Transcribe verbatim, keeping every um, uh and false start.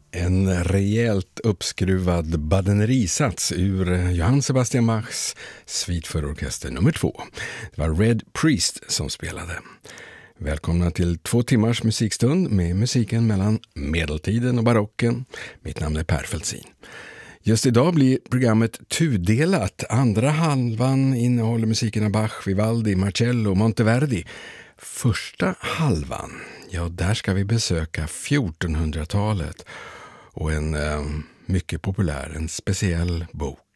En rejält uppskruvad badenerisats ur Johann Sebastian Bachs Suite för orkester nummer två. Det var Red Priest som spelade. Välkomna till två timmars musikstund med musiken mellan medeltiden och barocken. Mitt namn är Per Fältsin. Just idag blir programmet tudelat. Andra halvan innehåller musiken av Bach, Vivaldi, Marcello och Monteverdi. Första halvan, ja där ska vi besöka fjortonhundratalet och en eh, mycket populär, en speciell bok.